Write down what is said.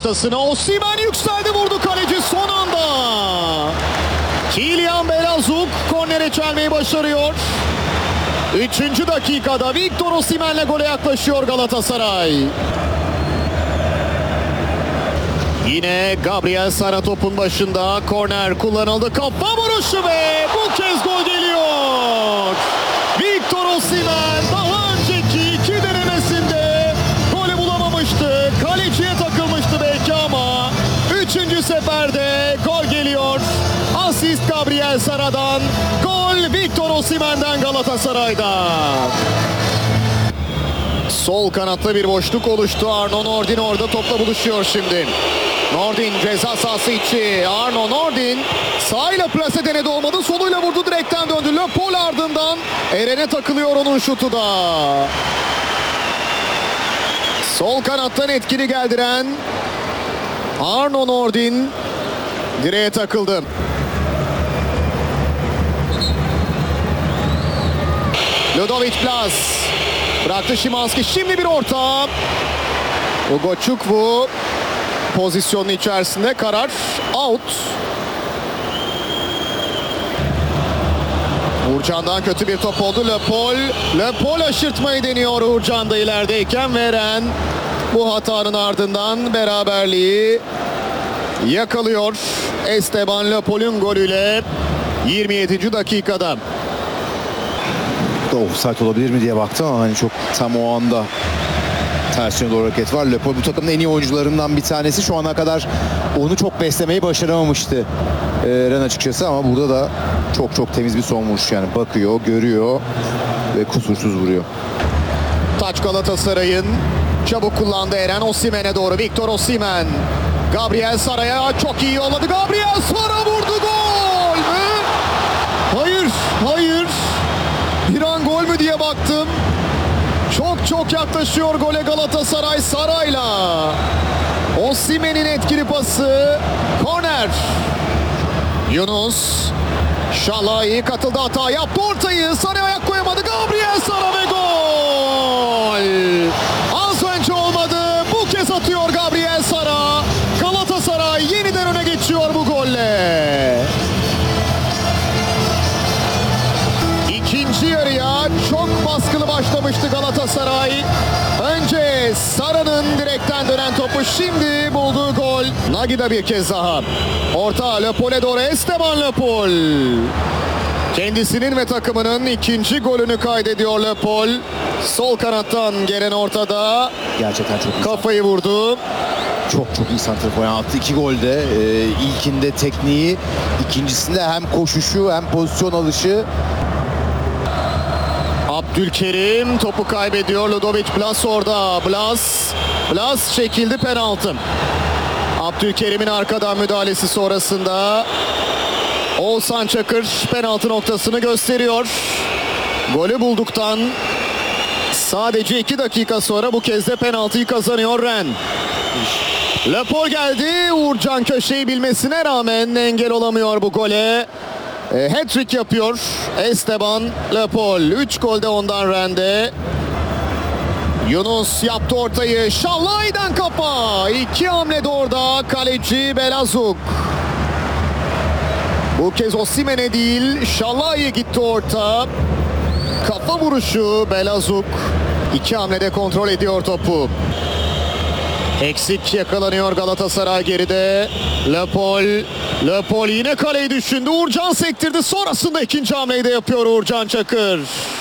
ortasına. Osimhen yükseldi, vurdu kaleci son anda. Kylian Belazug kornere çelmeyi başarıyor. 3. dakikada Victor Osimhen'le gole yaklaşıyor Galatasaray. Yine Gabriel Sara topun başında. Korner kullanıldı. Kafa vuruşu ve bu kez gol geliyor. Victor Osimhen daha önceki 2 denemesinde golü bulamamıştı. Kaleciye takılmıştı belki ama 3. seferde gol geliyor. Asist Gabriel Sara'dan. Gol Victor Osimhen'den Galatasaray'da. Sol kanatta bir boşluk oluştu. Arno Nordin orada topla buluşuyor şimdi. Nordin ceza sahası içi. Arno Nordin sağıyla plase denedi, olmadı. Soluyla vurdu, direkten döndü. Le Paul ardından Eren'e takılıyor, onun şutu da. Sol kanattan etkili geldiren Arno Nordin direğe takıldı. Ludovic Blas bıraktı Szymański. Şimdi bir orta. Ugo Çukwu pozisyonun içerisinde, karar out. Uğurcan'dan kötü bir top oldu. Le Paul aşırtmayı deniyor Uğurcan da ilerideyken. Eren bu hatanın ardından beraberliği yakalıyor. Esteban Le Paul'un golüyle 27. dakikada. Offside olabilir mi diye baktım ama hani çok tam o anda tersine doğru hareket var. Le Paul bu takımın en iyi oyuncularından bir tanesi. Şu ana kadar onu çok beslemeyi başaramamıştı Eren açıkçası, ama burada da çok temiz bir son vuruş, yani bakıyor, görüyor ve kusursuz vuruyor. Taç Galatasaray'ın, çabuk kullandı Eren. Osimhen'e doğru Victor Osimhen. Gabriel Sara'ya çok iyi yolladı. Gabriel Sara vurdu, gol mü? Hayır. Bir an gol mü diye baktım. Çok yaklaşıyor gole Galatasaray Sara'yla. Osimhen'in etkili pası. Korner. Yunus. Şalai katıldı, hata yaptı, ortayı Sara'ya ayak koyamadı. Gabriel Sara ve gol. Az önce olmadı. Bu kez atıyor Gabriel Sara. Galatasaray yeniden öne geçiyor bu golle. İkinci yarıya çok baskılı başlamıştı Galatasaray. Önce Sara'nın direkten dönen topu, şimdi bulduğu gol. Nagida bir kez daha. Orta Le Paul'e doğru, Esteban Le Paul. Kendisinin ve takımının ikinci golünü kaydediyor Le Paul. Sol kanattan gelen ortada. Gerçekten çok iyi. Kafayı vurdu. Çok iyi santrafor attı. 2 golde. İlkinde tekniği, ikincisinde hem koşuşu hem pozisyon alışı. Abdülkerim topu kaybediyor. Ludovic Blas orada. Blas çekildi, penaltı. Abdülkerim'in arkadan müdahalesi sonrasında Oğuzhan Çakır penaltı noktasını gösteriyor. Golü bulduktan sadece 2 dakika sonra bu kez de penaltıyı kazanıyor Ren. Le Paul geldi. Uğurcan köşeyi bilmesine rağmen engel olamıyor bu gole. Hat-trick yapıyor Esteban Le Paul. 3 golde ondan Ren'de. Yunus yaptı ortayı. Şalai'den kafa. 2 hamlede orada kaleci Belazug. Bu kez Osimhen'e değil, Şalai'ye gitti orta. Kafa vuruşu Belazug. 2 hamlede kontrol ediyor topu. Eksik yakalanıyor Galatasaray geride. Le Paul yine kaleyi düşündü. Uğurcan sektirdi. Sonrasında ikinci hamleyi de yapıyor Uğurcan Çakır.